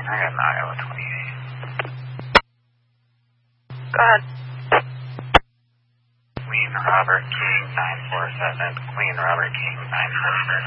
I got an Iowa 28. Go ahead. Queen Robert King 947. Queen Robert King 947.